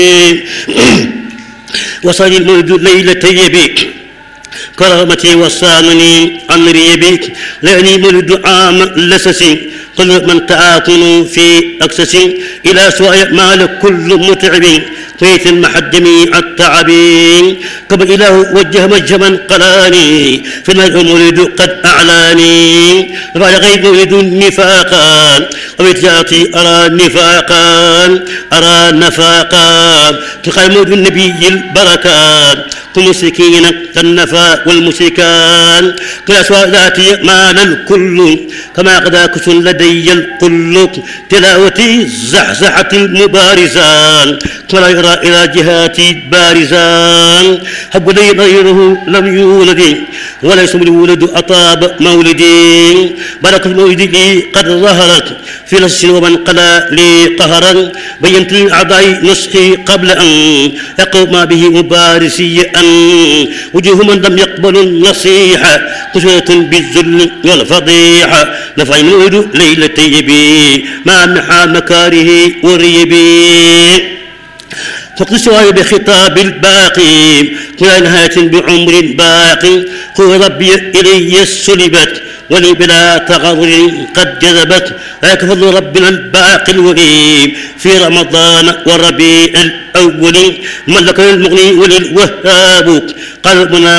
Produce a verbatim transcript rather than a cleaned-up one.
وصل المولد ليلة يبيك كرامتي وصانني عن ريبك لعني مولد عام لسسي قل من تعاطن في أكسس إلى سواء مال كل متعب قيت المحجم التعبين قبل إله وجه مجما قلاني في المولد قد أعلاني رفع غيب مولد نفاقا وبتجاتي أرى نفاقا أرى نفاقا تقال مولد النبي البركات كل مسكين كالنفاء والمسكان كالأسواء ذاتي مال الكل كما قد كس لدي القل تلاوتي زحزحة المبارزان ولا يرى إلى جهاتي بارزان حب لي غيره لم يولد وليس الولد أطاب مولدي بركة المولد لي قد ظهرت في نفس ومن قلى لي قهرا بينت للأعضاء نسخي قبل أن يقوم به مبارسي أن وجوه من لم يقبلوا النصيحة قسوة بالذل والفضيحة نفع المولد ليلة يبي ما محى مكاره وريبي فقد سواي بخطاب الباقي كل نهاية بعمر باقي قل ربي إلي سلبت ولي بلا تغرر قد جذبت ذاك فضل ربنا الباقي الوهيب في رمضان والربيع الأول ملك المغني وللوهاب قلبنا